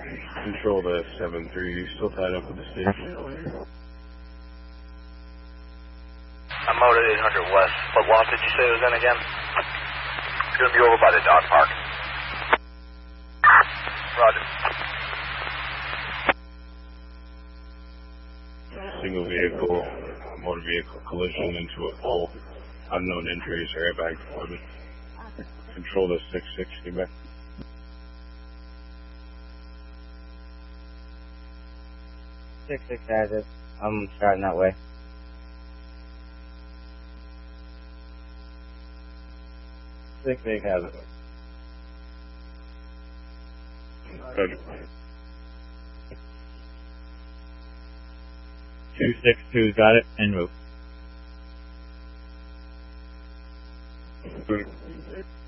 Control to 7-3, you still tied up with the station? I'm out at 800 West. What lot did you say it was in again? It's going to be over by the dog park. Roger. Single vehicle, motor vehicle collision into a pole. Unknown injuries, airbag deployment. Control to 660 back. 6-6 has it. I'm starting that way. 6-8 has it. Good. 262's got it, en route. Good.